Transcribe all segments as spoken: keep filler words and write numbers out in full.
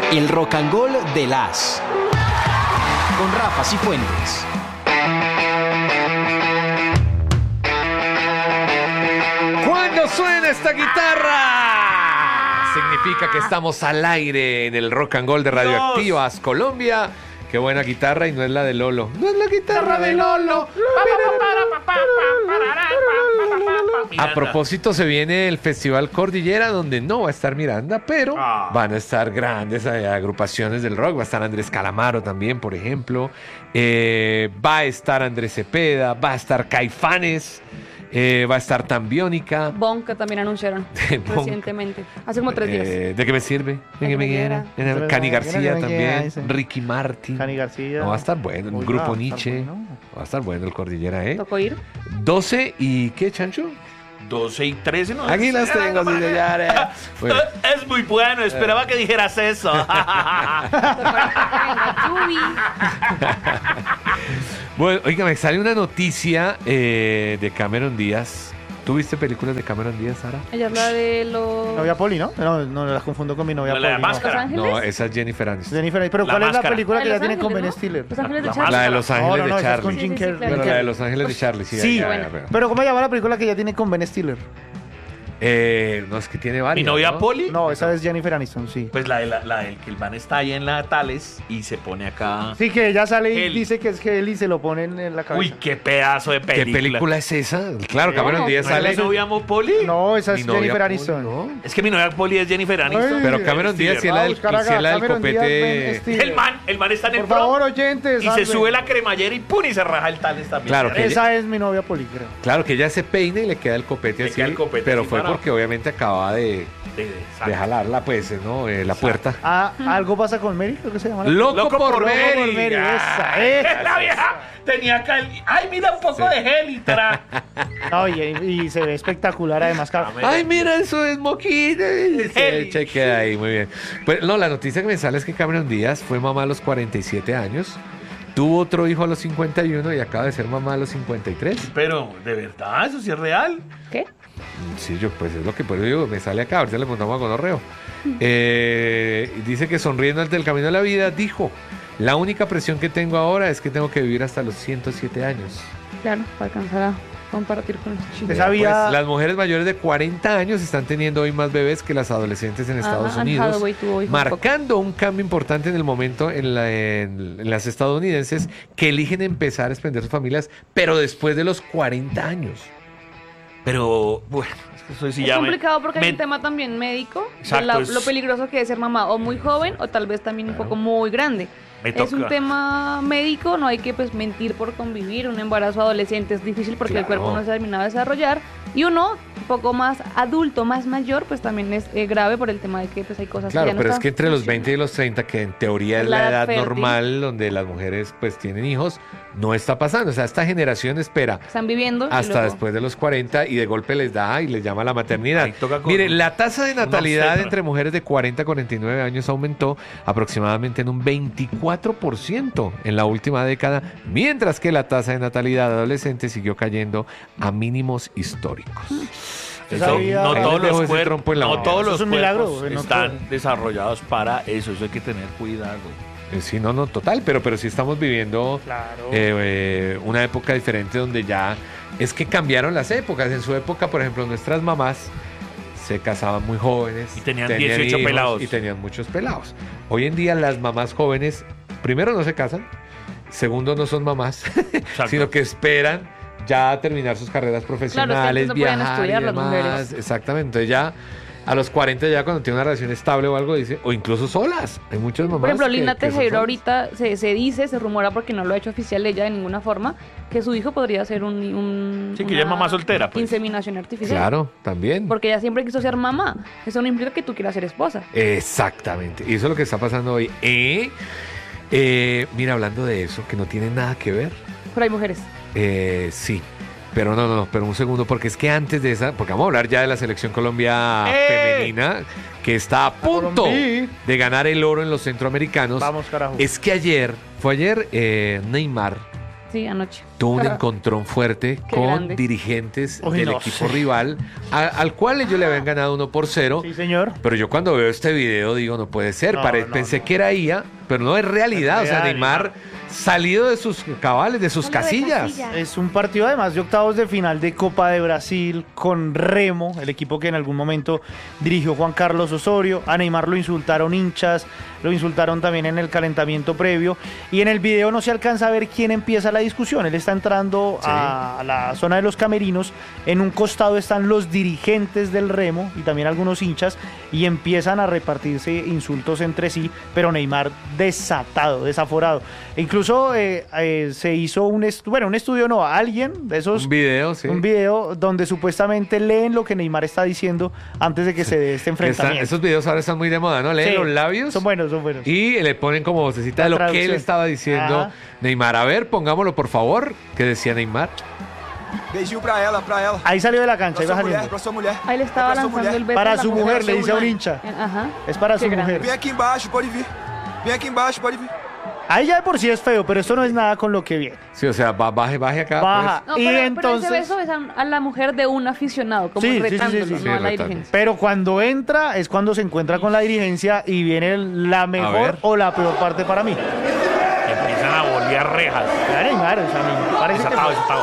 El Rock and Roll de las con Rafa Cifuentes. Cuando suena esta guitarra, significa que estamos al aire en el Rock and Roll de Radioactivas Colombia. Qué buena guitarra, y no es la de Lolo. No es la guitarra de Lolo. A propósito, se viene el Festival Cordillera, donde no va a estar Miranda, pero ah. van a estar grandes agrupaciones del rock. Va a estar Andrés Calamaro también, por ejemplo. Eh, va a estar Andrés Cepeda, va a estar Caifanes. Eh, va a estar Tambiónica. Bonca también anunciaron recientemente, hace como tres días. Eh, ¿De qué me sirve? ¿De qué me quiera? Cani García también, Ricky Martin. Cani García. No, va a estar bueno. El Grupo Nietzsche. Bueno. Va a estar bueno el Cordillera, ¿eh? ¿Tocó ir? doce y ¿qué, Chancho? doce y trece, ¿no? Aquí las tengo, sí, señores. Bueno. Es muy bueno, esperaba que dijeras eso. Bueno, oiga, me sale una noticia eh, de Cameron Díaz. ¿Tú viste películas de Cameron Díaz, Sara? Ella es la de los... Novia Poli, ¿no? No, no las confundo con mi novia no, Poli. La de Máscara. ¿Los No, esa es Jennifer Aniston. Jennifer, pero La ¿cuál Máscara. es la película que ¿La ya de tiene Los con Ben Ángeles, Stiller? Los Ángeles de La Charlie. La de Los Ángeles No, no, no, de esa es Charlie. con Jim Sí, sí, sí, Carrey. claro. Pero la de Los Ángeles de Charlie, sí. Sí, ya, ya, bueno. ya, pero- Pero ¿cómo se llama la película que ya tiene con Ben Stiller? Eh, no, es que tiene varias. Mi novia ¿no? Poli. No, esa es Jennifer Aniston, sí. Pues la de la, la del que el man está ahí en la Tales y se pone acá. Sí, que ella sale y Heli. dice que es Heli y se lo ponen en la cabeza. Uy, qué pedazo de ¿Qué película. película es esa? Claro, Cameron No, Díaz ¿No es sale. mi novia Poli? No, esa Mi es novia Jennifer Poli, Aniston. ¿no? Es que mi novia Poli es Jennifer Aniston. Ay, Pero Cameron Díaz sí es la del, sí es la del Cameron Díaz, copete. Ben Stiller. El man, el man está en el Por prom favor, oyentes. y se salven. sube la cremallera y pum y se raja el Tales también. Claro que- Esa es mi novia Poli, creo. Claro que ella se peina y le queda el copete Le así. queda el copete pero así fue parado. porque obviamente acababa de, De- de- de jalarla, pues, ¿no? Eh, la puerta. Ah, ¿algo pasa con Mary? Creo que se llama. la- Loco, Loco por por Mary. por Mary, Ah, esa, esa. La vieja tenía acá el... Ay, mira un poco de gel y tra. No, y, y se ve espectacular además. Car- Ay, mira, eso es moquita. Se Heli. chequea ahí, muy bien. Pues no, la noticia que me sale es que Cameron Díaz fue mamá a los cuarenta y siete años, tuvo otro hijo a los cincuenta y uno y acaba de ser mamá a los cincuenta y tres. Pero, ¿de verdad? ¿Eso sí es real? ¿Qué? Sí, yo pues es lo que por eso digo, me sale acá, ahorita le preguntamos a Gonorreo. Eh, dice que sonriendo ante el camino de la vida, dijo, la única presión que tengo ahora es que tengo que vivir hasta los ciento siete años. Claro, para alcanzar a compartir con los chicos. Esa Pues, vida- las mujeres mayores de cuarenta años están teniendo hoy más bebés que las adolescentes en Estados Ah, Anne Unidos, Hathaway tuvo hijos marcando un cambio importante en el momento en, la- en- en las estadounidenses que eligen empezar a expandir sus familias, pero después de los cuarenta años. Pero, bueno, es que eso sí Es ya me- complicado porque me- hay un tema también médico, de Exacto, la- es- lo peligroso que es ser mamá o muy joven o tal vez también un poco muy grande. Me Es un toca. tema médico, no hay que pues mentir por convivir. Un embarazo adolescente es difícil porque el Claro. cuerpo no se ha terminado de desarrollar. Y uno, un poco más adulto, más mayor, pues también es eh, grave por el tema de que pues hay cosas Claro, que ya no pero es están que entre los funcionando. veinte y los treinta, que en teoría es La la edad edad fértil. normal donde las mujeres pues tienen hijos, no está pasando. O sea, esta generación espera Están viviendo. y hasta luego- después de los cuarenta y de golpe les da y les llama la maternidad. Ahí toca con- Mire, la tasa de una natalidad obstetra. entre mujeres de cuarenta a cuarenta y nueve años aumentó aproximadamente en un veinticuatro por ciento en la última década, mientras que la tasa de natalidad de adolescentes siguió cayendo a mínimos históricos. Esa Eso, vida- no Ahí todos les dejo los ese cuerpos, trompo en la no mano. todos Eso los es un milagro, cuerpos no están todo. desarrollados para eso. Eso hay que tener cuidado. Eh, Sí, no, no, total, pero, pero sí estamos viviendo Claro. eh, eh, una época diferente donde ya es que cambiaron las épocas. En su época, por ejemplo, nuestras mamás se casaban muy jóvenes. Y tenían dieciocho hijos pelados. Y tenían muchos pelados. Hoy en día las mamás jóvenes, primero no se casan, segundo no son mamás, sino que esperan ya terminar sus carreras profesionales, no pueden viajar estudiar y las demás. mujeres. Exactamente, entonces ya a los cuarenta ya cuando tiene una relación estable o algo dice, o incluso solas. Hay muchas mamás. Por ejemplo, que- Lina que son Tejero solas. ahorita se, se dice, se rumora porque no lo ha hecho oficial ella de ninguna forma, que su hijo podría ser un, un Sí, que ella es una mamá soltera, pues. inseminación artificial. Claro, también. Porque ella siempre quiso ser mamá. Eso no implica que tú quieras ser esposa. Exactamente. Y eso es lo que está pasando hoy. Eh, eh, mira, hablando de eso, que no tiene nada que ver. Pero hay mujeres. Eh, sí. Pero no, no, no, pero un segundo, porque es que antes de esa, porque vamos a hablar ya de la selección Colombia ¡Eh! femenina, que está a punto Colombia. de ganar el oro en los centroamericanos. Vamos, carajo. Es que ayer, fue ayer, eh, Neymar Sí, anoche. tuvo un encontrón fuerte Qué con grande. dirigentes Uy, del no equipo sé. rival, a- al cual ellos le habían ganado uno por cero. Sí, señor. Pero yo cuando veo este video digo, no puede ser. No, Pare- no, Pensé no. que era I A, pero no es realidad. Es o sea, real, Neymar salido de sus cabales, de sus Salió de casillas. casilla. Es un partido además de octavos de final de Copa de Brasil con Remo, el equipo que en algún momento dirigió Juan Carlos Osorio. A Neymar lo insultaron hinchas, lo insultaron también en el calentamiento previo. Y en el video no se alcanza a ver quién empieza la discusión. Él está entrando Sí. a la zona de los camerinos. En un costado están los dirigentes del Remo y también algunos hinchas y empiezan a repartirse insultos entre sí, pero Neymar desatado, desaforado. E incluso eh, eh, se hizo un estudio, bueno, un estudio no, alguien de esos... Un video, sí. Un video donde supuestamente leen lo que Neymar está diciendo antes de que se dé este Que están- enfrentamiento. esos videos ahora están muy de moda, ¿no? Leen Sí, los labios Son buenos, son buenos. y le ponen como vocecita La de lo que él traducción. estaba diciendo Ajá. Neymar. A ver, pongámoslo por favor. ¿Qué decía Neymar? Beijinho pra ela, pra ela. Ahí salió de la cancha, Pra ahí va sua mulher, saliendo. pra sua mulher. Ahí le estaba É pra sua lanzando mulher. el beso. Para a la su mujer, le dice a un Una. hincha. Ajá. Es para Qué su grande. mujer. Vem aqui embaixo, pode vir. Vem aqui embaixo, pode vir. Ahí ya de por sí es feo, pero esto no es nada con lo que viene. Sí, o sea, ba- baje, baje acá. Baja. No, Y pero, entonces- pero ese beso es a, a la mujer de un aficionado, como Sí, sí, sí, sí, retándolo, sí, no sí, a la retando. dirigencia. Pero cuando entra es cuando se encuentra con la dirigencia y viene la ver. mejor o la peor parte para mí. Empiezan a bolear rejas. Ya Neymar, o sea, Neymar parece que... Desatado, desatado.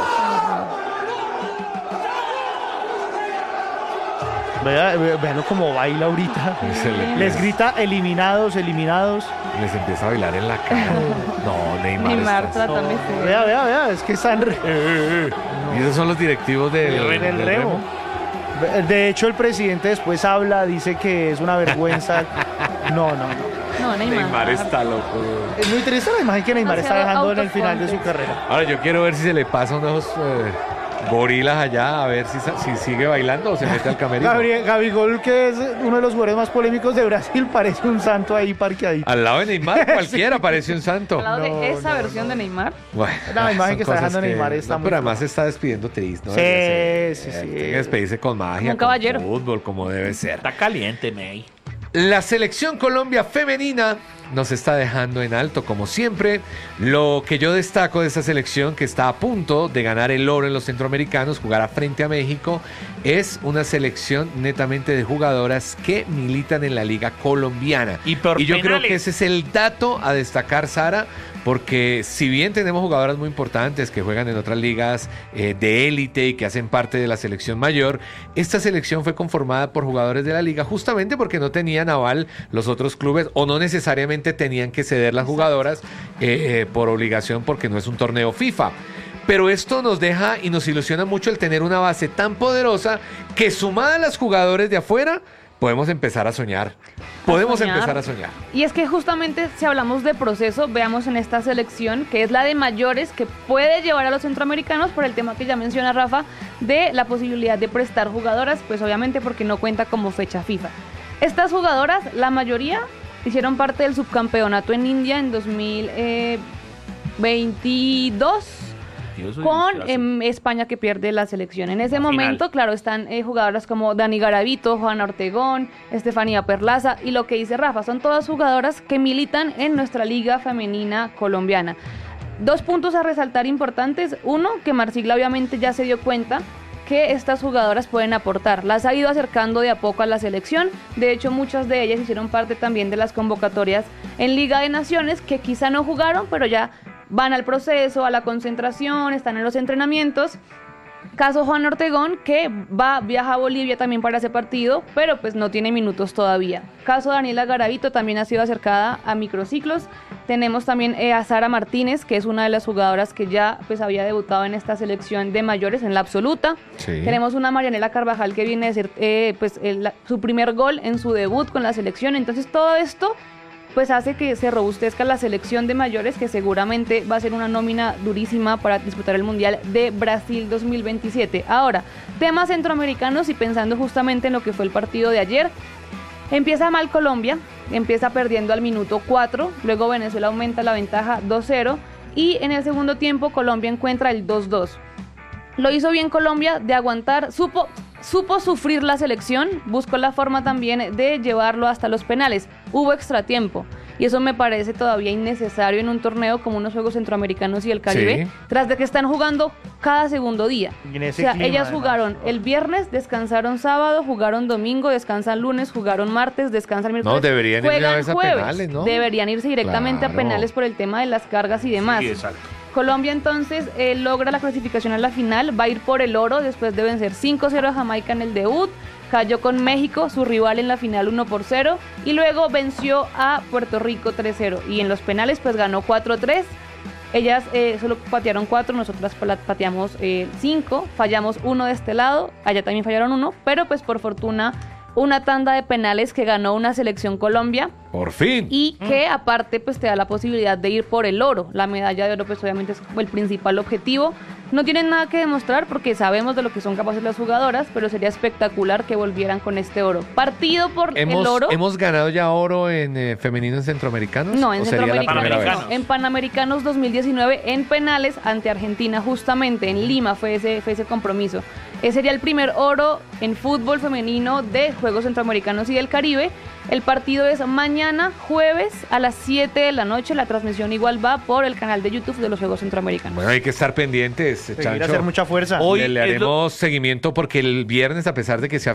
Vea, ve- Veanlo como baila ahorita. Pues, se le- Les grita eliminados, eliminados. les empieza a bailar en la cara. No, Neymar. Neymar está- trátame feo. Vea, vea, vea, es que están... re- Y esos son los directivos del, del del Remo. De hecho, el presidente después habla, dice que es una vergüenza. No, no, no. No, Neymar. Neymar está loco. Es muy triste la imagen que Neymar está Demasiado dejando en el final de su autocomplex. carrera. Ahora yo quiero ver si se le pasa uno de esos eh, gorilas allá, a ver si, sa- si sigue bailando o se mete al camerino. Gabriel, Gabigol, que es uno de los jugadores más polémicos de Brasil, parece un santo ahí parqueadito. Al lado de Neymar, cualquiera parece un santo. Al lado No, de esa no, versión de Neymar. Bueno, La imagen son que está cosas dejando Neymar está no, muy pero además floja. se está despidiendo triste, ¿no? Sí, Debería ser. sí, Eh, sí. Tiene que despedirse con magia, Como un caballero. con fútbol, como debe ser. Está caliente, May. La selección Colombia femenina nos está dejando en alto como siempre. Lo que yo destaco de esta selección que está a punto de ganar el oro en los centroamericanos, jugará frente a México, es una selección netamente de jugadoras que militan en la liga colombiana. Y por yo creo penales. que ese es el dato a destacar, Sara, porque si bien tenemos jugadoras muy importantes que juegan en otras ligas eh, de élite y que hacen parte de la selección mayor, esta selección fue conformada por jugadores de la liga justamente porque no tenían aval los otros clubes o no necesariamente tenían que ceder las jugadoras eh, eh, por obligación porque no es un torneo FIFA. Pero esto nos deja y nos ilusiona mucho el tener una base tan poderosa que sumada a los jugadores de afuera podemos empezar a soñar. Podemos soñar. empezar a soñar. Y es que justamente si hablamos de proceso, veamos en esta selección, que es la de mayores, que puede llevar a los centroamericanos por el tema que ya menciona Rafa, de la posibilidad de prestar jugadoras, pues obviamente porque no cuenta como fecha FIFA. Estas jugadoras, la mayoría, hicieron parte del subcampeonato en India en dos mil veintidós. Con em, España que pierde la selección. En ese La momento, final. claro, están eh, jugadoras como Dani Garavito, Juana Ortegón, Estefanía Perlaza y lo que dice Rafa, son todas jugadoras que militan en nuestra liga femenina colombiana. Dos puntos a resaltar importantes. Uno, que Marsigla obviamente ya se dio cuenta que estas jugadoras pueden aportar. Las ha ido acercando de a poco a la selección. De hecho, muchas de ellas hicieron parte también de las convocatorias en Liga de Naciones, que quizá no jugaron, pero ya van al proceso, a la concentración, están en los entrenamientos. Caso Juan Ortegón, que va, viaja a Bolivia también para ese partido, pero pues no tiene minutos todavía. Caso Daniela Garavito, también ha sido acercada a microciclos. Tenemos también eh, a Sara Martínez, que es una de las jugadoras que ya pues había debutado en esta selección de mayores en la absoluta. Sí. Tenemos una Marianela Carvajal que viene a hacer eh, pues el- la- su primer gol en su debut con la selección. Entonces todo esto pues hace que se robustezca la selección de mayores, que seguramente va a ser una nómina durísima para disputar el Mundial de Brasil dos mil veintisiete. Ahora, temas centroamericanos y pensando justamente en lo que fue el partido de ayer, empieza mal Colombia, empieza perdiendo al minuto cuatro, luego Venezuela aumenta la ventaja dos cero y en el segundo tiempo Colombia encuentra el dos dos. Lo hizo bien Colombia de aguantar, supo, supo sufrir la selección, buscó la forma también de llevarlo hasta los penales. Hubo extratiempo. y eso me parece todavía innecesario en un torneo como unos Juegos Centroamericanos y el Caribe, Sí. tras de que están jugando cada segundo día. Y en ese o sea, clima, ellas además. jugaron el viernes, descansaron sábado, jugaron domingo, descansan lunes, jugaron martes, descansan miércoles. No, deberían ir de una juegan vez a jueves. penales, ¿no? Deberían irse directamente Claro. a penales por el tema de las cargas y demás. Sí, exacto. Colombia entonces eh, logra la clasificación a la final, va a ir por el oro después de vencer cinco cero a Jamaica en el debut, cayó con México, su rival en la final uno por cero, y luego venció a Puerto Rico tres cero, y en los penales pues ganó cuatro tres. Ellas eh, solo patearon cuatro, nosotras pala- pateamos eh, cinco, fallamos uno de este lado, allá también fallaron uno, pero pues por fortuna una tanda de penales que ganó una selección Colombia Por fin. y que aparte pues te da la posibilidad de ir por el oro. La medalla de oro pues obviamente es el principal objetivo. No tienen nada que demostrar porque sabemos de lo que son capaces las jugadoras, pero sería espectacular que volvieran con este oro. Partido por ¿Hemos, el oro. ¿Hemos ganado ya oro en eh, femeninos centroamericanos? No, en ¿O sería la Centroamericanos. primera vez? Panamericanos. En Panamericanos dos mil diecinueve en penales ante Argentina, justamente en Lima fue ese, fue ese compromiso. Ese sería el primer oro en fútbol femenino de Juegos Centroamericanos y del Caribe. El partido es mañana, jueves, a las siete de la noche. La transmisión igual va por el canal de YouTube de los Juegos Centroamericanos. Bueno, hay que estar pendientes, Seguir Chancho. a hacer mucha fuerza. Hoy le, le es lo- haremos seguimiento porque el viernes, a pesar de que sea